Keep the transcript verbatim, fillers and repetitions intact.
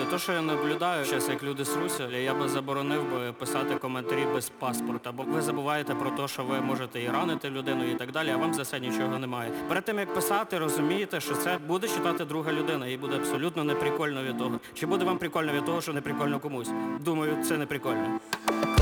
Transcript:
то, що я наблюдаю зараз, як люди сруться, я би заборонив би писати коментарі без паспорта, бо ви забуваєте про те, що ви можете і ранити людину і так далі, а вам за це нічого немає. Перед тим, як писати, розумієте, що це буде читати друга людина, їй буде абсолютно неприкольно від того. Чи буде вам прикольно від того, що неприкольно комусь? Думаю, це не прикольно.